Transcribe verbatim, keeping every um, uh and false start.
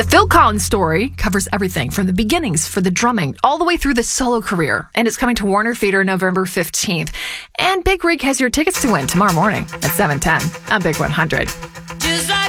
Phil Collins' story covers everything from the beginnings for the drumming all the way through the solo career, and it's coming to Warner Theater November fifteenth. And Big Rig has your tickets to win tomorrow morning at seven ten on Big one hundred. Just like